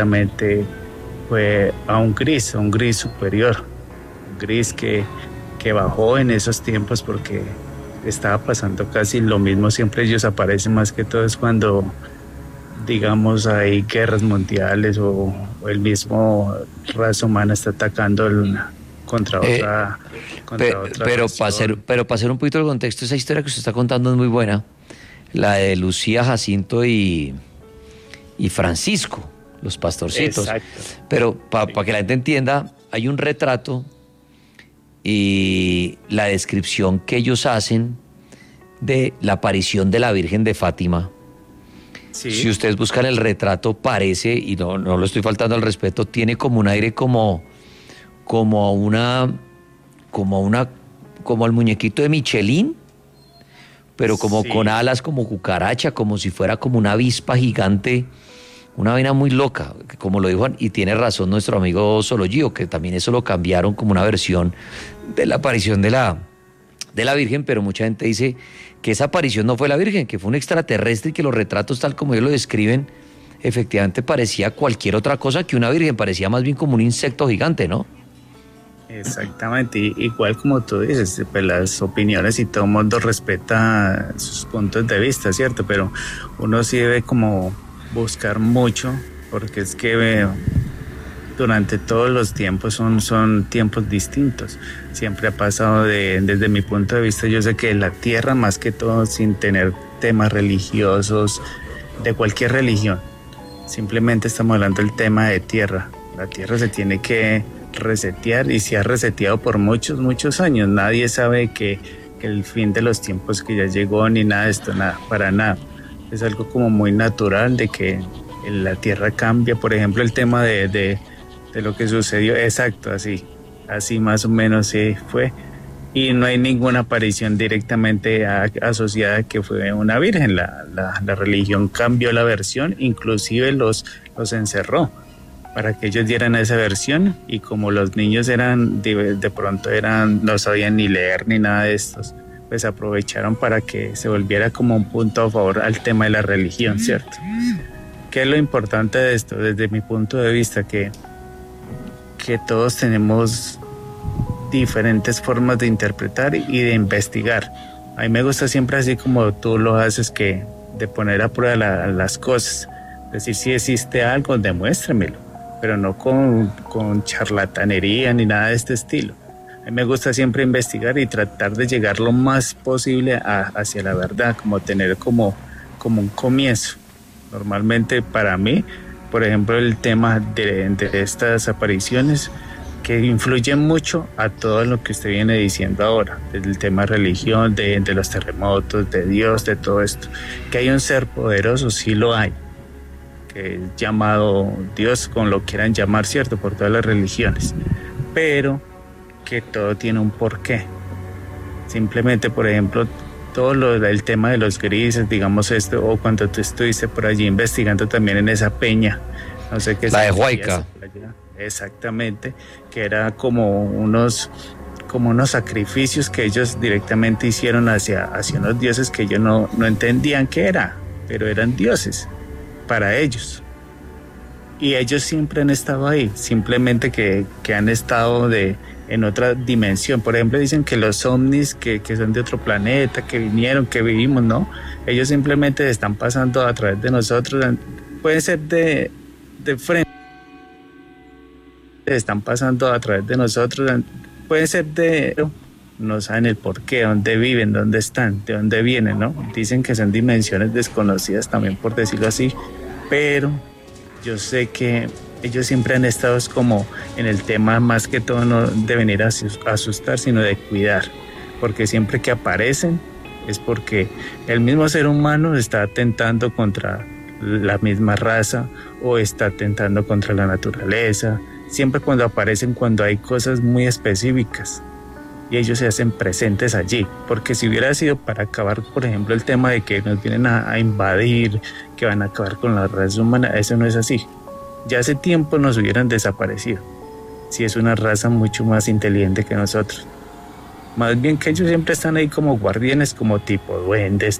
a un gris superior, un gris que bajó en esos tiempos, porque estaba pasando casi lo mismo. Siempre ellos aparecen más que todo es cuando, digamos, hay guerras mundiales o el mismo raza humana está atacando contra otra pero para hacer un poquito el contexto, esa historia que usted está contando es muy buena, la de Lucía, Jacinto y Francisco, los pastorcitos. Exacto. Pero para que la gente entienda, hay un retrato y la descripción que ellos hacen de la aparición de la Virgen de Fátima. Sí. Si ustedes buscan el retrato, parece, y no lo estoy faltando al respeto, tiene como un aire como el muñequito de Michelin, pero como sí, con alas como cucaracha, como si fuera como una avispa gigante, una vaina muy loca, como lo dijo, y tiene razón nuestro amigo Sologio, que también eso lo cambiaron como una versión de la aparición de la Virgen, pero mucha gente dice que esa aparición no fue la Virgen, que fue un extraterrestre, y que los retratos tal como ellos lo describen, efectivamente parecía cualquier otra cosa que una Virgen, parecía más bien como un insecto gigante, ¿no? Exactamente, igual como tú dices, pues las opiniones y todo el mundo respeta sus puntos de vista, ¿cierto? Pero uno sí debe como buscar mucho, porque es que durante todos los tiempos son tiempos distintos. Siempre ha pasado desde mi punto de vista, yo sé que la tierra, más que todo, sin tener temas religiosos de cualquier religión, simplemente estamos hablando del tema de tierra. La tierra se tiene que resetear, y se ha reseteado por muchos años. Nadie sabe que el fin de los tiempos que ya llegó, ni nada de esto, nada, para nada. Es algo como muy natural de que la tierra cambia. Por ejemplo, el tema de lo que sucedió, exacto, así más o menos sí fue, y no hay ninguna aparición directamente asociada que fue una virgen. La religión cambió la versión, inclusive los encerró para que ellos dieran esa versión, y como los niños de pronto no sabían ni leer ni nada de estos, pues aprovecharon para que se volviera como un punto a favor al tema de la religión, ¿cierto? ¿Qué es lo importante de esto? Desde mi punto de vista, que todos tenemos diferentes formas de interpretar y de investigar. A mí me gusta siempre, así como tú lo haces, que de poner a prueba las cosas. Decir, si existe algo, demuéstremelo, pero no con charlatanería ni nada de este estilo. A mí me gusta siempre investigar y tratar de llegar lo más posible hacia la verdad, como tener como un comienzo. Normalmente para mí, por ejemplo, el tema de estas apariciones que influyen mucho a todo lo que usted viene diciendo ahora, del tema religión, de los terremotos, de Dios, de todo esto. Que hay un ser poderoso, sí lo hay, que es llamado Dios, como lo quieran llamar, ¿cierto?, por todas las religiones, pero que todo tiene un porqué. Simplemente, por ejemplo, el tema de los grises, digamos esto, o cuando tú estuviste por allí investigando también en esa peña, no sé qué. La de Huayca. Exactamente, que era como unos sacrificios que ellos directamente hicieron hacia unos dioses que ellos no entendían qué era, pero eran dioses para ellos. Y ellos siempre han estado ahí, simplemente que han estado en otra dimensión. Por ejemplo, dicen que los ovnis que son de otro planeta, que vinieron, que vivimos, ¿no? Ellos simplemente están pasando a través de nosotros, pueden ser de frente, están pasando a través de nosotros, puede ser no saben el por qué, dónde viven, dónde están, de dónde vienen, ¿no? Dicen que son dimensiones desconocidas también, por decirlo así, pero yo sé que ellos siempre han estado como en el tema, más que todo, no de venir a asustar, sino de cuidar, porque siempre que aparecen es porque el mismo ser humano está atentando contra la misma raza o está atentando contra la naturaleza. Siempre cuando aparecen, cuando hay cosas muy específicas y ellos se hacen presentes allí, porque si hubiera sido para acabar, por ejemplo, el tema de que nos vienen a invadir, que van a acabar con la raza humana, eso no es así. Ya hace tiempo nos hubieran desaparecido, si es una raza mucho más inteligente que nosotros. Más bien que ellos siempre están ahí como guardianes, como tipo duendes,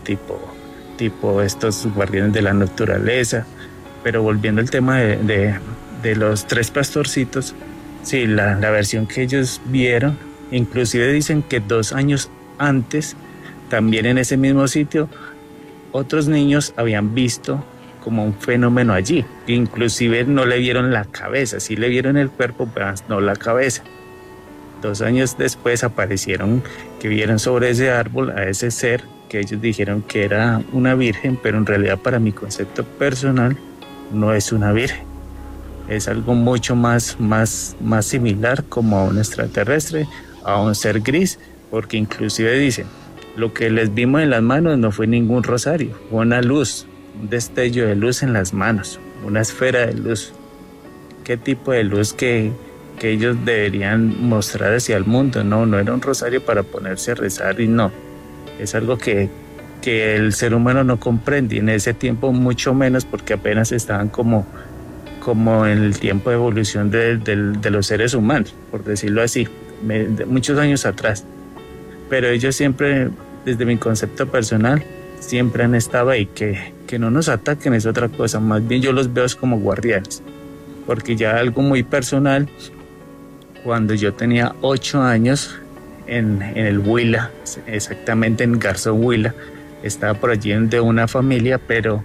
tipo estos guardianes de la naturaleza. Pero volviendo al tema de los tres pastorcitos, sí, la versión que ellos vieron, inclusive dicen que 2 años antes, también en ese mismo sitio, otros niños habían visto como un fenómeno allí, inclusive no le vieron la cabeza, sí le vieron el cuerpo, pero no la cabeza. 2 años después aparecieron que vieron sobre ese árbol a ese ser que ellos dijeron que era una virgen, pero en realidad para mi concepto personal no es una virgen. Es algo mucho más similar como a un extraterrestre, a un ser gris, porque inclusive dicen, lo que les vimos en las manos no fue ningún rosario, fue una luz, un destello de luz en las manos, una esfera de luz. ¿Qué tipo de luz que ellos deberían mostrar hacia el mundo? No era un rosario para ponerse a rezar, y no, es algo que el ser humano no comprende, y en ese tiempo mucho menos, porque apenas estaban como en el tiempo de evolución de los seres humanos, por decirlo así, muchos años atrás. Pero ellos siempre, desde mi concepto personal, siempre han estado ahí. Que no nos ataquen es otra cosa, más bien yo los veo como guardianes, porque ya algo muy personal, cuando yo tenía 8 años en el Huila, exactamente en Garzón, Huila, estaba por allí de una familia, pero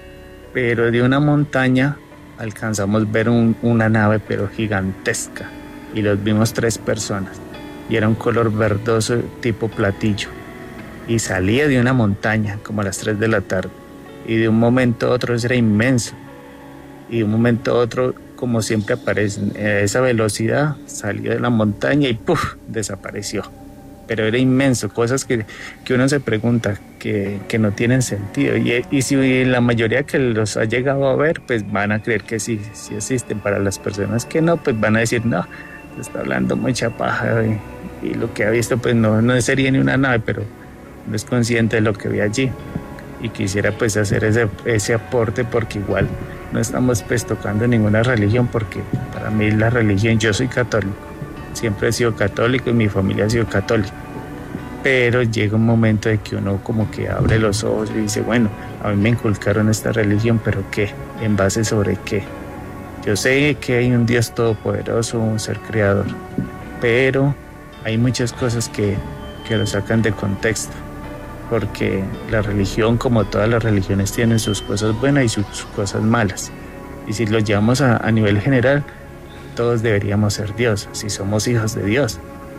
de una montaña alcanzamos a ver una nave, pero gigantesca, y los vimos 3 personas, y era un color verdoso tipo platillo, y salía de una montaña como a las 3 de la tarde, y de un momento a otro era inmenso, y de un momento a otro, como siempre aparecen, a esa velocidad salió de la montaña y ¡puf!, desapareció. Pero era inmenso, cosas que uno se pregunta que no tienen sentido, y si la mayoría que los ha llegado a ver, pues van a creer que sí existen. Para las personas que no, pues van a decir, no, está hablando mucha paja, y lo que ha visto pues no sería ni una nave, pero no es consciente de lo que ve allí, y quisiera pues hacer ese aporte, porque igual no estamos pues tocando ninguna religión, porque para mí la religión, yo soy católico, siempre he sido católico y mi familia ha sido católica, pero llega un momento de que uno como que abre los ojos y dice, bueno, a mí me inculcaron esta religión, pero ¿qué? ¿En base sobre qué? Yo sé que hay un Dios todopoderoso, un ser creador, pero hay muchas cosas que lo sacan de contexto, porque la religión, como todas las religiones, tienen sus cosas buenas y sus cosas malas. Y si lo llevamos a nivel general, todos deberíamos ser Dios, si somos hijos de Dios.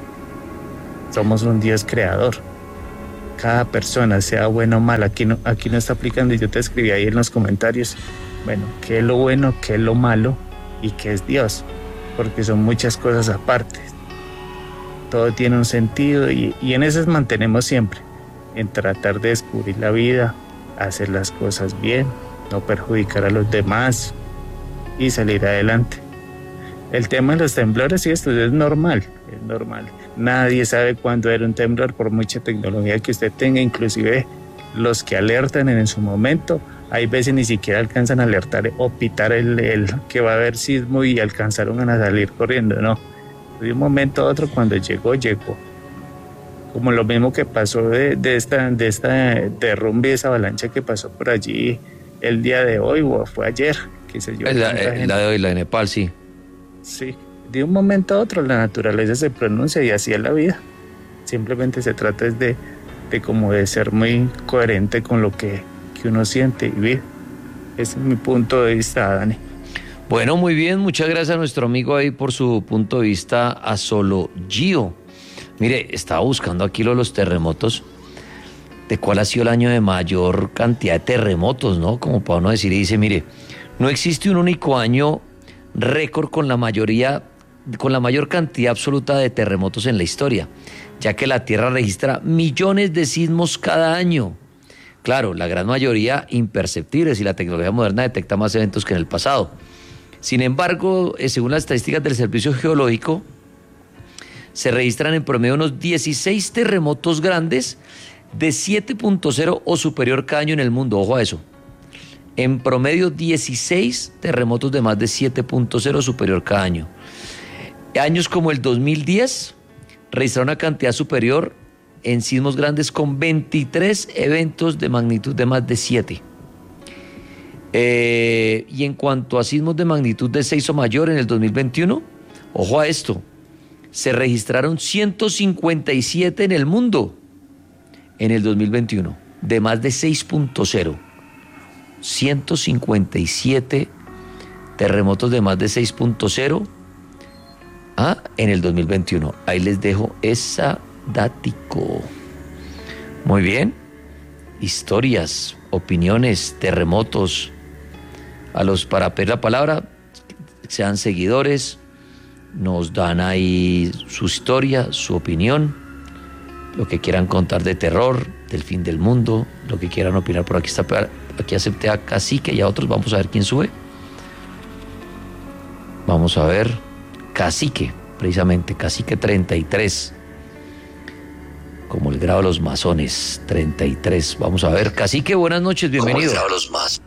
Somos un Dios creador. Cada persona, sea buena o mala, aquí no está aplicando, y yo te escribí ahí en los comentarios, bueno, qué es lo bueno, qué es lo malo y qué es Dios, porque son muchas cosas aparte. Todo tiene un sentido y en eso nos mantenemos siempre, en tratar de descubrir la vida, hacer las cosas bien, no perjudicar a los demás y salir adelante. El tema de los temblores y esto es normal. Nadie sabe cuándo era un temblor por mucha tecnología que usted tenga, inclusive los que alertan en su momento, hay veces ni siquiera alcanzan a alertar o pitar el que va a haber sismo y alcanzaron a salir corriendo, no. De un momento a otro, cuando llegó. Como lo mismo que pasó de esta derrumbe, esa avalancha que pasó por allí el día de hoy o fue ayer, qué sé yo. La de hoy, la de Nepal, sí. Sí, de un momento a otro la naturaleza se pronuncia y así es la vida. Simplemente se trata de como de ser muy coherente con lo que uno siente y vive. Ese es mi punto de vista, Dani. Bueno, muy bien, muchas gracias a nuestro amigo ahí por su punto de vista, a Solo Gio. Mire, estaba buscando aquí los terremotos, de cuál ha sido el año de mayor cantidad de terremotos, ¿no? Como para uno decir, y dice, mire, no existe un único año récord con la mayor cantidad absoluta de terremotos en la historia, ya que la Tierra registra millones de sismos cada año. Claro, la gran mayoría imperceptibles y la tecnología moderna detecta más eventos que en el pasado. Sin embargo, según las estadísticas del Servicio Geológico, se registran en promedio unos 16 terremotos grandes de 7.0 o superior cada año en el mundo. Ojo a eso. En promedio 16 terremotos de más de 7.0 superior cada año. Años como el 2010 registraron una cantidad superior en sismos grandes con 23 eventos de magnitud de más de 7. Y en cuanto a sismos de magnitud de 6 o mayor en el 2021, ojo a esto, se registraron 157 en el mundo en el 2021, de más de 6.0. 157 terremotos de más de 6.0 en el 2021. Ahí les dejo esa dático. Muy bien. Historias, opiniones, terremotos. Para pedir la palabra, sean seguidores, nos dan ahí su historia, su opinión, lo que quieran contar de terror, del fin del mundo, lo que quieran opinar por aquí. Aquí acepté a Cacique y a otros. Vamos a ver quién sube. Vamos a ver. Cacique, precisamente. Cacique 33. Como el grado de los masones. 33. Vamos a ver. Cacique, buenas noches. Bienvenido. Como el grado de los masones.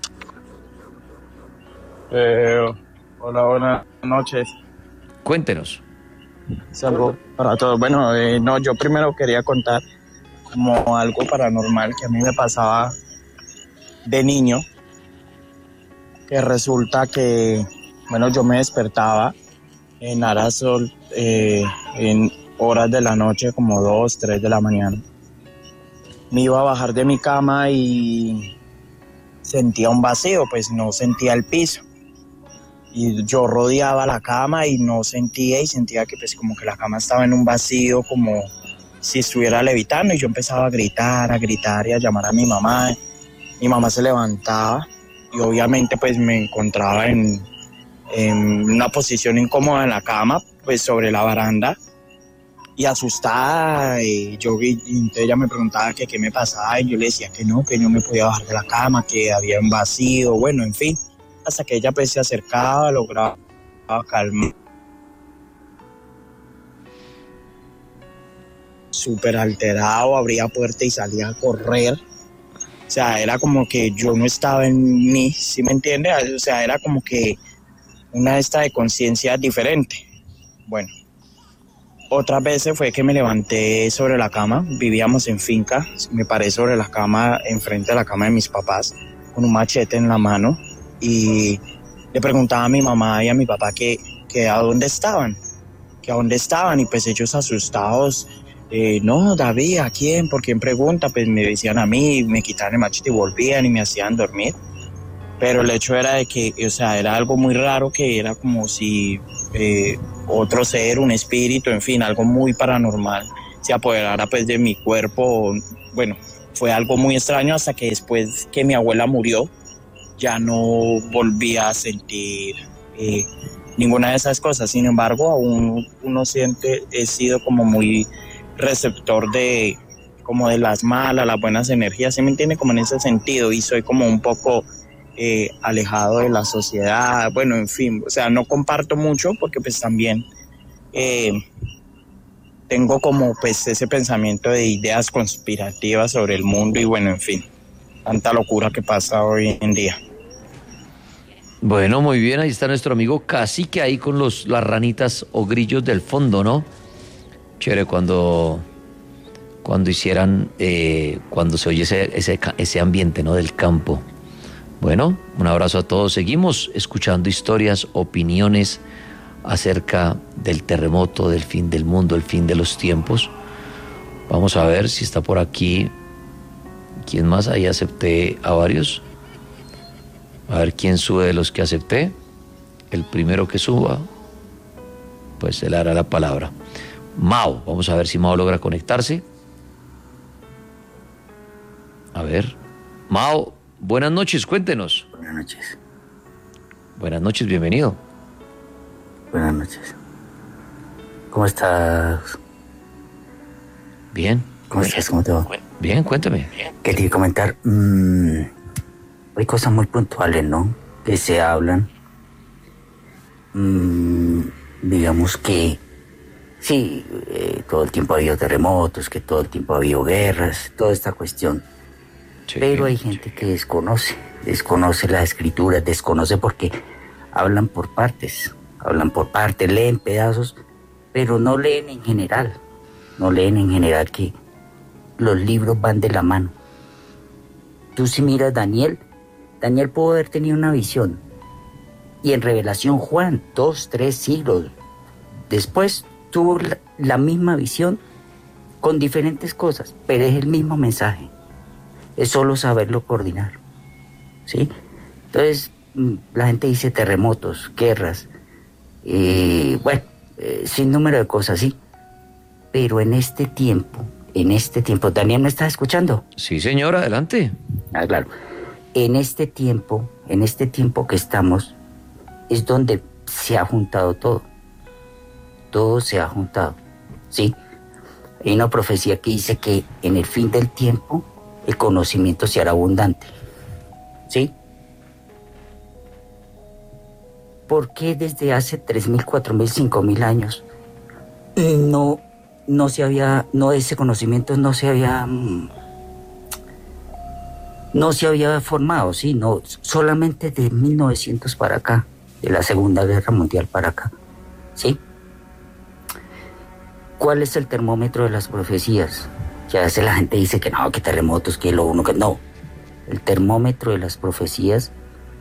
Hola, buenas noches. Cuéntenos. Saludos para todos. Bueno, yo primero quería contar como algo paranormal que a mí me pasaba de niño, que resulta que, yo me despertaba en Arasol en horas de la noche, como 2, 3 de la mañana. Me iba a bajar de mi cama y sentía un vacío, pues no sentía el piso. Y yo rodeaba la cama y no sentía, y sentía que pues como que la cama estaba en un vacío, como si estuviera levitando, y yo empezaba a gritar y a llamar a mi mamá. Mi mamá se levantaba y obviamente pues me encontraba en una posición incómoda en la cama, pues sobre la baranda, y asustada, y entonces ella me preguntaba que qué me pasaba, y yo le decía que no me podía bajar de la cama, que había un vacío, bueno, en fin, hasta que ella pues se acercaba, lograba calmar. Súper alterado, abría puerta y salía a correr. O sea, era como que yo no estaba en mí, ¿sí me entiende? O sea, era como que una de conciencia diferente. Bueno, Otras veces fue que me levanté sobre la cama, vivíamos en finca, me paré sobre la cama, enfrente de la cama de mis papás, con un machete en la mano, y le preguntaba a mi mamá y a mi papá que a dónde estaban, y pues ellos asustados, no, David, ¿a quién? ¿Por quién pregunta? Pues me decían a mí, me quitaban el machete y volvían y me hacían dormir. Pero el hecho era de que, o sea, era algo muy raro, que era como si otro ser, un espíritu, en fin, algo muy paranormal se apoderara pues de mi cuerpo. Bueno, fue algo muy extraño hasta que después que mi abuela murió, ya no volví a sentir ninguna de esas cosas. Sin embargo, aún uno siente, he sido como muy receptor de las malas, las buenas energías, ¿sí me entiende? Como en ese sentido, y soy como un poco alejado de la sociedad, bueno, en fin, o sea, no comparto mucho porque pues también tengo como pues ese pensamiento de ideas conspirativas sobre el mundo y bueno, en fin, tanta locura que pasa hoy en día. Bueno, muy bien, ahí está nuestro amigo Cacique ahí con las ranitas o grillos del fondo, ¿no? Chévere cuando hicieran, cuando se oye ese ambiente, ¿no? Del campo. Bueno, un abrazo a todos. Seguimos escuchando historias, opiniones acerca del terremoto, del fin del mundo, el fin de los tiempos. Vamos a ver si está por aquí. ¿Quién más? Ahí acepté a varios. A ver quién sube de los que acepté. El primero que suba, pues se le hará la palabra. Mao, vamos a ver si Mao logra conectarse. A ver, Mao, buenas noches, cuéntenos. Buenas noches. Buenas noches, bienvenido. Buenas noches. ¿Cómo estás? Bien. ¿Cómo estás? ¿Cómo te va? Bien, cuéntame. Quería comentar, hay cosas muy puntuales, ¿no? Que se hablan. Digamos que sí, todo el tiempo ha habido terremotos, que todo el tiempo ha habido guerras, toda esta cuestión. Sí, pero hay gente que desconoce las escrituras, desconoce porque hablan por partes, leen pedazos, pero no leen en general que los libros van de la mano. Tú si miras Daniel pudo haber tenido una visión, y en Revelación Juan, 2-3 siglos después, tuvo la misma visión con diferentes cosas, pero es el mismo mensaje. Es solo saberlo coordinar, ¿sí? Entonces, la gente dice terremotos, guerras, sin número de cosas, sí. Pero en este tiempo, ¿Daniel me está escuchando? Sí, señor, adelante. Ah, claro. En este tiempo que estamos, es donde se ha juntado todo. Todo se ha juntado, ¿sí? Hay una profecía que dice que en el fin del tiempo el conocimiento se hará abundante, ¿sí? ¿Por qué desde hace 3.000, 4.000, 5.000 años ese conocimiento no se había formado, ¿sí? No, solamente de 1900 para acá, de la Segunda Guerra Mundial para acá, ¿sí? ¿Cuál es el termómetro de las profecías? Que a veces la gente dice que no, que terremotos, que lo uno, que no. El termómetro de las profecías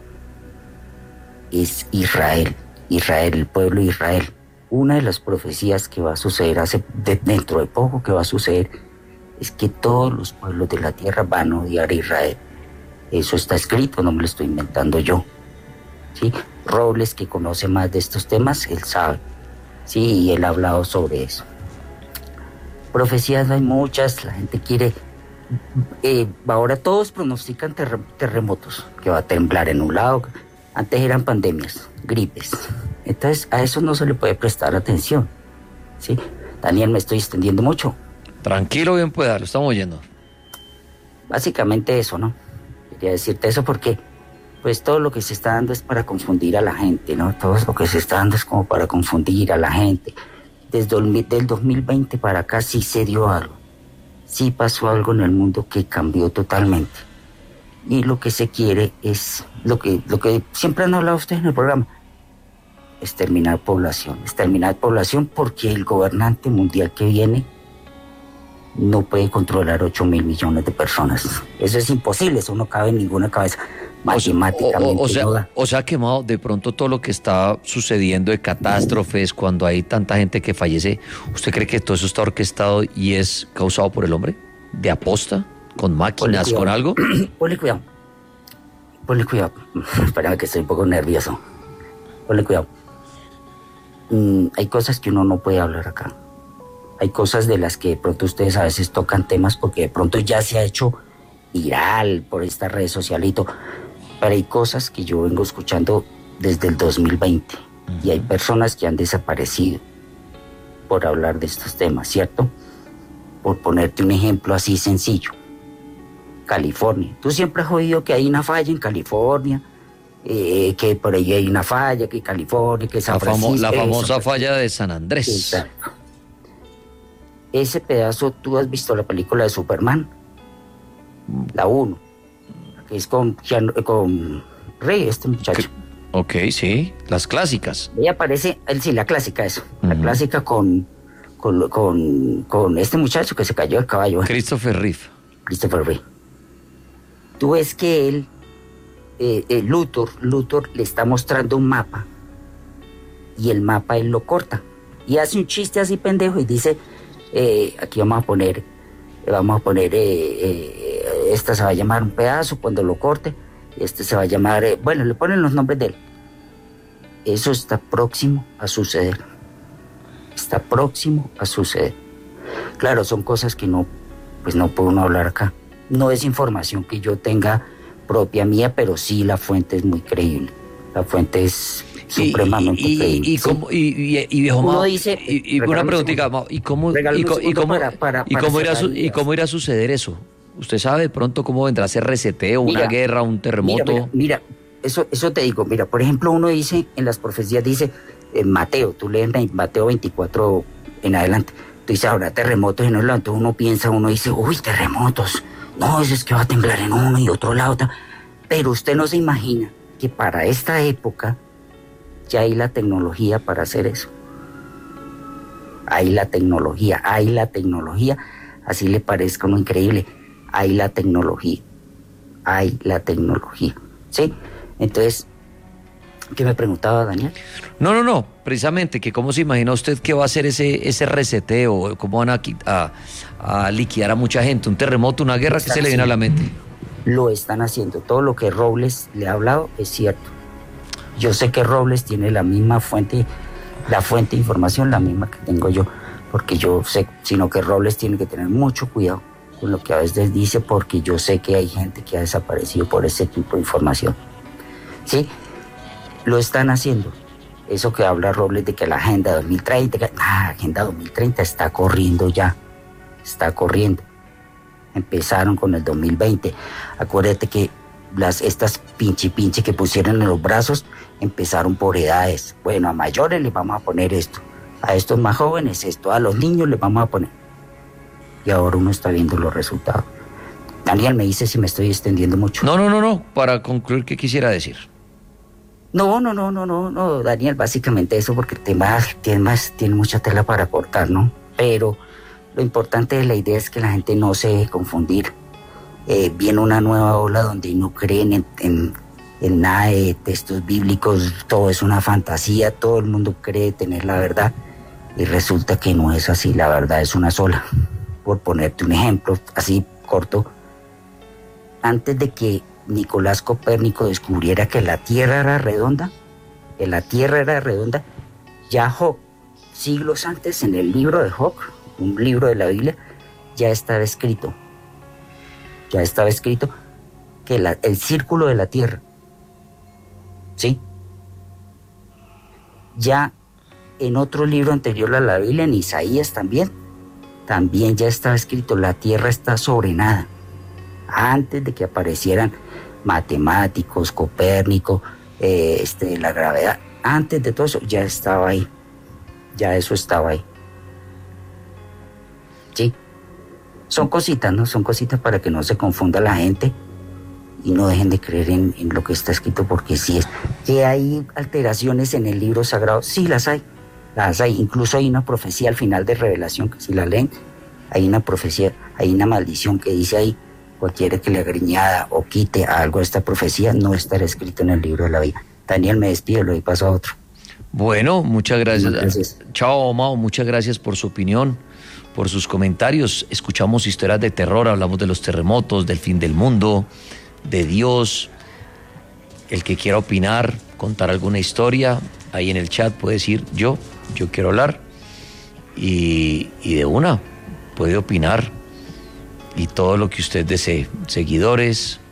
es Israel, el pueblo de Israel. Una de las profecías que va a suceder dentro de poco que va a suceder es que todos los pueblos de la tierra van a odiar a Israel. Eso está escrito, no me lo estoy inventando yo, ¿sí? Robles, que conoce más de estos temas, él sabe, sí, y él ha hablado sobre eso. Profecías hay muchas, la gente quiere... ahora todos pronostican terremotos, que va a temblar en un lado. Antes eran pandemias, gripes. Entonces a eso no se le puede prestar atención, ¿sí? Daniel, me estoy extendiendo mucho. Tranquilo, bien pueda, lo estamos oyendo. Básicamente eso, ¿no? Quería decirte eso porque pues todo lo que se está dando es para confundir a la gente, ¿no? Todo lo que se está dando es como para confundir a la gente. Desde el 2020 para acá sí se dio algo. Sí pasó algo en el mundo que cambió totalmente. Y lo que se quiere es lo que siempre han hablado ustedes en el programa. exterminar población porque el gobernante mundial que viene no puede controlar 8.000 millones de personas. Eso es imposible, eso no cabe en ninguna cabeza. Matemáticamente o sea, Quemado, de pronto todo lo que está sucediendo de catástrofes, cuando hay tanta gente que fallece, ¿usted cree que todo eso está orquestado y es causado por el hombre? ¿De aposta? ¿Con máquinas? ¿Con algo? Ponle cuidado. Espérame que estoy un poco nervioso. Ponle cuidado. Hay cosas que uno no puede hablar acá. Hay cosas de las que de pronto ustedes a veces tocan temas porque de pronto ya se ha hecho viral por estas redes sociales y todo. Pero hay cosas que yo vengo escuchando desde el 2020 y hay personas que han desaparecido por hablar de estos temas, ¿cierto? Por ponerte un ejemplo así sencillo. California. Tú siempre has oído que hay una falla en California, que por ahí hay una falla, que California, que San Francisco. La famosa falla de San Andrés. Exacto. Ese pedazo, ¿tú has visto la película de Superman? La 1, que es con Rey, este muchacho. Ok, sí, las clásicas. Ahí aparece, la clásica, eso. La clásica con este muchacho que se cayó del caballo. Christopher Reeve. Tú ves que él, Luthor le está mostrando un mapa y el mapa él lo corta y hace un chiste así pendejo y dice, aquí vamos a poner esta se va a llamar un pedazo cuando lo corte, este se va a llamar, le ponen los nombres de él. Eso está próximo a suceder. Claro, son cosas que no puedo uno hablar acá. No es información que yo tenga propia mía, pero sí la fuente es muy creíble. La fuente es supremamente creíble. Y viejo Mao, y una preguntita, Mao, ¿y cómo irá a suceder eso? ¿Usted sabe de pronto cómo vendrá a ser reseteo, una guerra, un terremoto? Mira, eso te digo. Mira, por ejemplo, uno dice, en las profecías dice, Mateo, tú lees Mateo 24 en adelante, tú dices, ahora terremotos en el lado, uno dice, uy, terremotos, no, eso es que va a temblar en uno y otro lado, pero usted no se imagina que para esta época ya hay la tecnología para hacer eso. Hay la tecnología, así le parezca uno increíble, hay la tecnología, ¿sí? Entonces, ¿qué me preguntaba, Daniel? No, precisamente, que cómo se imagina usted que va a hacer ese reseteo, cómo van a liquidar a mucha gente, un terremoto, una guerra, ¿qué se le viene a la mente? Lo están haciendo, todo lo que Robles le ha hablado es cierto. Yo sé que Robles tiene la misma fuente, la fuente de información, la misma que tengo yo, porque yo sé, sino que Robles tiene que tener mucho cuidado con lo que a veces dice, porque yo sé que hay gente que ha desaparecido por ese tipo de información, ¿sí? Lo están haciendo. Eso que habla Robles de que la Agenda 2030, Agenda 2030 está corriendo ya, Empezaron con el 2020. Acuérdate que estas pinche que pusieron en los brazos empezaron por edades. Bueno, a mayores les vamos a poner esto, a estos más jóvenes esto, a los niños les vamos a poner. Y ahora uno está viendo los resultados. Daniel, me dice si me estoy extendiendo mucho. No, para concluir, ¿qué quisiera decir? No, Daniel, básicamente eso, porque el tema tiene mucha tela para cortar, ¿no? Pero lo importante de la idea es que la gente no se deje confundir. Viene una nueva ola donde no creen en nada de textos bíblicos, todo es una fantasía, todo el mundo cree tener la verdad y resulta que no es así, la verdad es una sola. Por ponerte un ejemplo así corto, antes de que Nicolás Copérnico descubriera que la Tierra era redonda, ya Job, siglos antes, en el libro de Job, un libro de la Biblia, ya estaba escrito que el círculo de la Tierra, ¿sí? Ya en otro libro anterior a la Biblia, en Isaías también ya estaba escrito, la Tierra está sobre nada. Antes de que aparecieran matemáticos, Copérnico, la gravedad, antes de todo eso ya estaba ahí, ya eso estaba ahí. ¿Sí? Son cositas, ¿no? Son cositas para que no se confunda la gente y no dejen de creer en lo que está escrito, porque sí es. ¿Que hay alteraciones en el libro sagrado? Sí, las hay. Incluso hay una profecía al final de Revelación, que si la leen, hay una profecía, hay una maldición que dice ahí: cualquiera que le agriñada o quite algo a esta profecía no estará escrito en el libro de la vida. Daniel, me despido, lo doy paso a otro. Bueno, muchas gracias. Chao, Mao, muchas gracias por su opinión, por sus comentarios. Escuchamos historias de terror, hablamos de los terremotos, del fin del mundo, de Dios. El que quiera opinar, contar alguna historia, ahí en el chat puede decir yo quiero hablar, y de una puede opinar, y todo lo que usted desee. Seguidores,